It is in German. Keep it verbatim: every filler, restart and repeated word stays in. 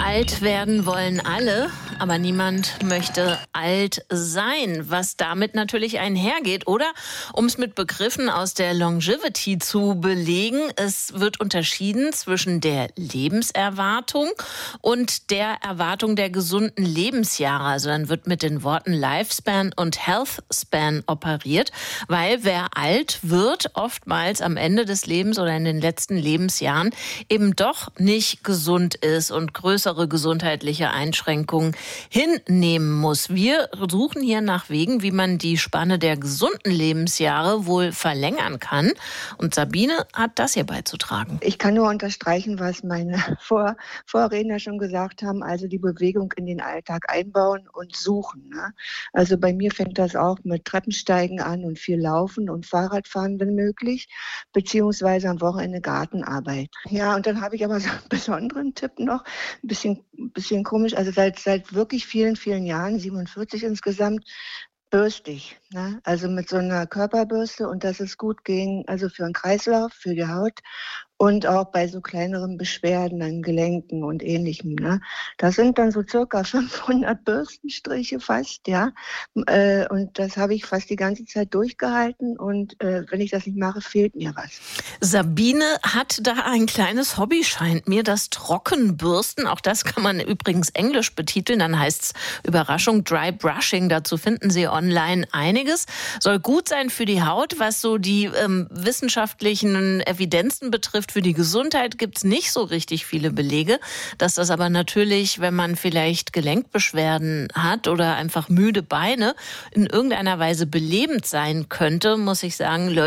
Alt werden wollen alle, aber niemand möchte alt sein, was damit natürlich einhergeht. Oder, um es mit Begriffen aus der Longevity zu belegen, es wird unterschieden zwischen der Lebenserwartung und der Erwartung der gesunden Lebensjahre. Also dann wird mit den Worten Lifespan und Healthspan operiert, weil wer alt wird, oftmals am Ende des Lebens oder in den letzten Lebensjahren eben doch nicht gesund ist und größere gesundheitliche Einschränkungen hinnehmen muss. Wir suchen hier nach Wegen, wie man die Spanne der gesunden Lebensjahre wohl verlängern kann. Und Sabine hat das hier beizutragen. Ich kann nur unterstreichen, was meine Vor Vorredner schon gesagt haben, also die Bewegung in den Alltag einbauen und suchen. Ne? Also bei mir fängt das auch mit Treppensteigen an und viel Laufen und Fahrradfahren, wenn möglich, beziehungsweise am Wochenende Gartenarbeit. Ja, und dann habe ich aber so einen besonderen Tipp noch, ein bisschen, bisschen komisch, also seit, seit wirklich vielen, vielen Jahren, siebenundvierzig insgesamt, bürstig, ne? Also mit so einer Körperbürste, und das ist gut gegen, also für den Kreislauf, für die Haut und auch bei so kleineren Beschwerden an Gelenken und Ähnlichem. Ne? Das sind dann so circa fünfhundert Bürstenstriche fast, ja. Äh, und das habe ich fast die ganze Zeit durchgehalten. Und äh, wenn ich das nicht mache, fehlt mir was. Sabine hat da ein kleines Hobby, scheint mir, das Trockenbürsten. Auch das kann man übrigens englisch betiteln. Dann heißt es Überraschung, Dry Brushing. Dazu finden Sie online einiges. Soll gut sein für die Haut, was so die ähm, wissenschaftlichen Evidenzen betrifft. Für die Gesundheit gibt es nicht so richtig viele Belege, dass das aber natürlich, wenn man vielleicht Gelenkbeschwerden hat oder einfach müde Beine, in irgendeiner Weise belebend sein könnte, muss ich sagen.